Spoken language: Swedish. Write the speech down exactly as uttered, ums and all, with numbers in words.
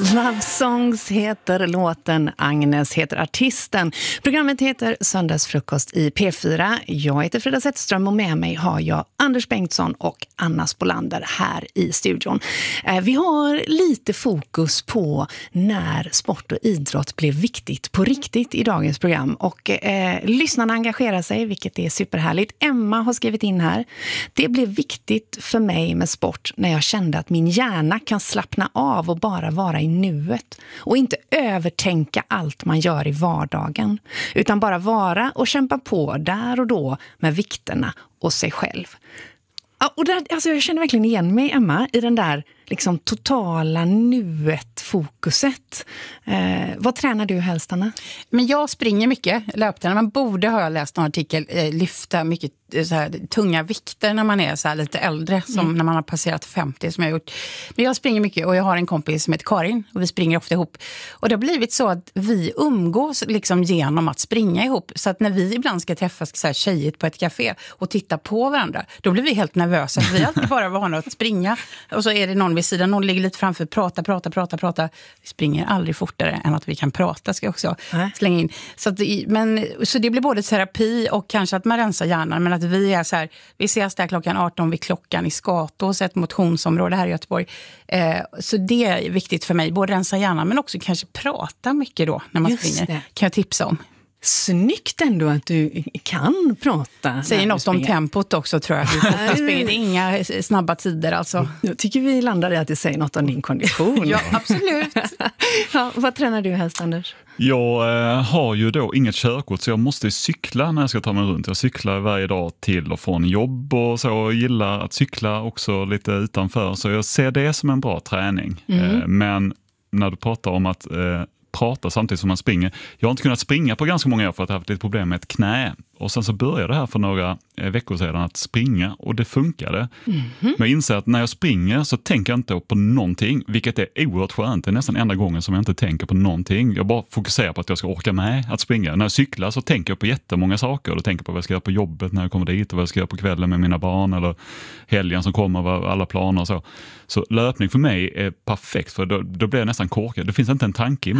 Love Songs heter låten, Agnes heter artisten. Programmet heter Söndagsfrukost i P fyra. Jag heter Frida Zetterström och med mig har jag Anders Bengtsson och Anna Spolander här i studion. Vi har lite fokus på när sport och idrott blev viktigt på riktigt i dagens program. Och eh, lyssnarna engagerar sig, vilket är superhärligt. Emma har skrivit in här. Det blev viktigt för mig med sport när jag kände att min hjärna kan slappna av och bara vara i nuet och inte övertänka allt man gör i vardagen, utan bara vara och kämpa på där och då med vikterna och sig själv. Ja, och där, alltså jag känner verkligen igen mig, Emma, i den där liksom totala nuet-fokuset. Eh, vad tränar du helst, Anna? Men jag springer mycket, löptränar. Man borde ha läst en artikel, eh, lyfta mycket så här, tunga vikter när man är så här lite äldre, som mm. när man har passerat femtio som jag har gjort. Men jag springer mycket och jag har en kompis som heter Karin och vi springer ofta ihop. Och det har blivit så att vi umgås liksom genom att springa ihop. Så att när vi ibland ska träffas så här tjejigt på ett café och titta på varandra, då blir vi helt nervösa. Vi är alltid bara vana att springa och så är det någon vid sidan, någon ligger lite framför, prata, prata, prata, prata. Vi springer aldrig fortare än att vi kan prata, ska jag också äh. slänga in. Så, att, men, så det blir både terapi och kanske att man rensar hjärnan, men att vi är så här, vi ses där klockan arton vid klockan i Skatås, ett motionsområde här i Göteborg. Eh, så det är viktigt för mig, både rensa hjärnan men också kanske prata mycket då när man Just springer. Det. Kan jag tipsa om. Snyggt ändå att du kan prata. Säger något om tempot också, tror jag. Det är inga snabba tider alltså. Jag tycker vi landar i att det säger något om din kondition. Ja, absolut. Ja, vad tränar du helst, Anders? Jag eh, har ju då inget körkort, så jag måste cykla när jag ska ta mig runt. Jag cyklar varje dag till och från jobb och så. Jag gillar att cykla också lite utanför. Så jag ser det som en bra träning. Mm. Eh, men när du pratar om att eh, prata samtidigt som man springer. Jag har inte kunnat springa på ganska många år för att jag har haft ett problem med ett knä. Och sen så började det här för några eh, veckor sedan att springa och det funkade. Mm-hmm. Men jag inser att när jag springer så tänker jag inte på någonting, vilket är oerhört skönt. Det är nästan enda gången som jag inte tänker på någonting. Jag bara fokuserar på att jag ska orka med att springa. När jag cyklar så tänker jag på jättemånga saker. Jag tänker på vad jag ska göra på jobbet när jag kommer dit och vad jag ska göra på kvällen med mina barn eller helgen som kommer, alla planer och så. Så löpning för mig är perfekt, för då, då blir jag nästan korkad. Det finns inte en tanke i mig.